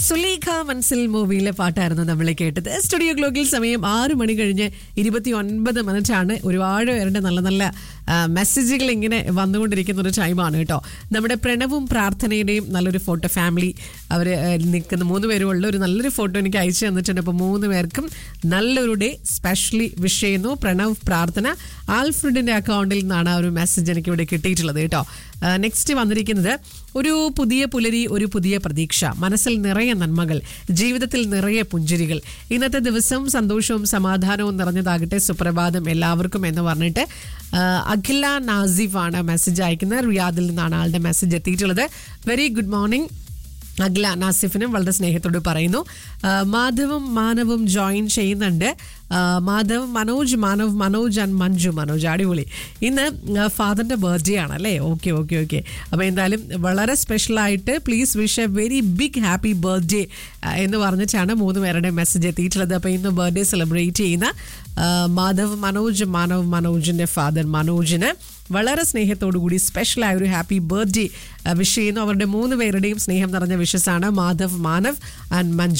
സുലൈഖ മൻസിൽ മൂവിയിലെ പാട്ടായിരുന്നു നമ്മൾ കേട്ടത്. സ്റ്റുഡിയോ ഗ്ലോക്കിൽ സമയം 6 മണി കഴിഞ്ഞ് 29 മിനിറ്റാണ്. ഒരുപാട് പേരുടെ നല്ല നല്ല മെസ്സേജുകൾ ഇങ്ങനെ വന്നുകൊണ്ടിരിക്കുന്ന ഒരു ടൈമാണ് കേട്ടോ. നമ്മുടെ പ്രണവും പ്രാർത്ഥനയുടെയും നല്ലൊരു ഫോട്ടോ, ഫാമിലി അവർ നിൽക്കുന്ന 3 പേരും ഉള്ള ഒരു നല്ലൊരു ഫോട്ടോ എനിക്ക് അയച്ചു തന്നിട്ടുണ്ട്. അപ്പോൾ 3 പേർക്കും നല്ലൊരു ഡേ സ്പെഷ്യലി വിഷ് ചെയ്യുന്നു. പ്രണവ്, പ്രാർത്ഥന, ആൽഫ്രഡിന്റെ അക്കൗണ്ടിൽ നിന്നാണ് ആ ഒരു മെസ്സേജ് എനിക്ക് ഇവിടെ കിട്ടിയിട്ടുള്ളത് കേട്ടോ. നെക്സ്റ്റ് വന്നിരിക്കുന്നത്, ഒരു പുതിയ പുലരി, ഒരു പുതിയ പ്രതീക്ഷ, മനസ്സിൽ നിറയെ നന്മകൾ, ജീവിതത്തിൽ നിറയെ പുഞ്ചിരികൾ, ഇന്നത്തെ ദിവസം സന്തോഷവും സമാധാനവും നിറഞ്ഞതാകട്ടെ, സുപ്രഭാതം എല്ലാവർക്കും എന്ന് പറഞ്ഞിട്ട് അഖില നാസിഫാണ് മെസ്സേജ് അയക്കുന്നത്. റിയാദിൽ നിന്നാണ് ആളുടെ മെസ്സേജ് എത്തിയിട്ടുള്ളത്. വെരി ഗുഡ് മോർണിംഗ് അഖില നാസിഫിനും വളരെ സ്നേഹത്തോട് പറയുന്നു. മാധവും മാനവും ജോയിൻ ചെയ്യുന്നുണ്ട്. മാധവ്, മനോജ്, മാനവ്, മനോജ് ആൻഡ് മഞ്ജു മനോജ്. അടിപൊളി. ഇന്ന് ഫാദറിന്റെ ബർത്ത്ഡേ ആണ് അല്ലേ? ഓക്കെ. അപ്പോൾ എന്തായാലും വളരെ സ്പെഷ്യലായിട്ട് please wish A very big happy birthday എന്ന് പറഞ്ഞിട്ടാണ് 3 പേരുടെ മെസ്സേജ് എത്തിയിട്ടുള്ളത്. അപ്പോൾ ഇന്ന് ബർത്ത്ഡേ സെലിബ്രേറ്റ് ചെയ്യുന്ന മാധവ് മനോജ്, മാനവ് മനോജിന്റെ ഫാദർ മനോജിന് വളരെ സ്നേഹത്തോടു കൂടി സ്പെഷ്യലായ ഒരു ഹാപ്പി ബർത്ത്ഡേ വിഷ് ചെയ്യുന്നു. അവരുടെ 3 പേരുടെയും സ്നേഹം നിറഞ്ഞ വിഷസാണ് മാധവ്, മാനവ് ആൻഡ് മഞ്ജു.